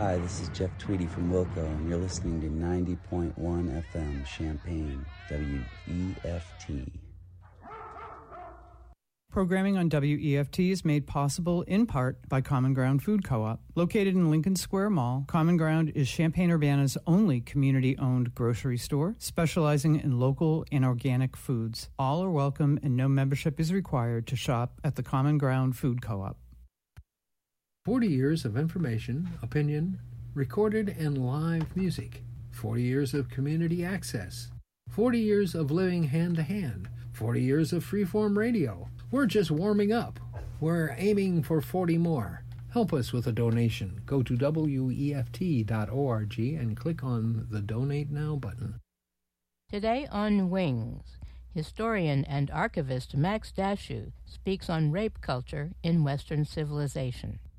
Hi, this is Jeff Tweedy from Wilco, and you're listening to 90.1 FM Champaign, WEFT. Programming on WEFT is made possible in part by Common Ground Food Co-op. Located in Lincoln Square Mall, Common Ground is Champaign-Urbana's only community-owned grocery store, specializing in local and organic foods. All are welcome and no membership is required to shop at the Common Ground Food Co-op. 40 years of information, opinion, recorded and live music. 40 years of community access. 40 years of living hand-to-hand. 40 years of freeform radio. We're just warming up. We're aiming for 40 more. Help us with a donation. Go to WEFT.org and click on the Donate Now button. Today on Wings, historian and archivist Max Dashew speaks on rape culture in Western civilization.